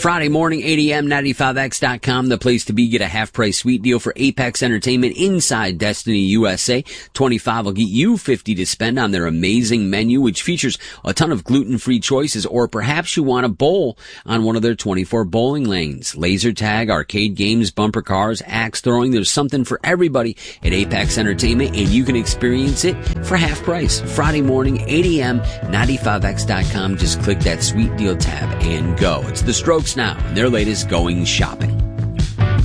Friday morning, 8 a.m., 95X.com, the place to be. Get a half-price sweet deal for Apex Entertainment inside Destiny USA. $25 will get you $50 to spend on their amazing menu, which features a ton of gluten-free choices, or perhaps you want to bowl on one of their 24 bowling lanes. Laser tag, arcade games, bumper cars, axe throwing. There's something for everybody at Apex Entertainment, and you can experience it for half price. Friday morning, 8 a.m., 95X.com. Just click that sweet deal tab and go. It's the Strokes now, and their latest Going Shopping.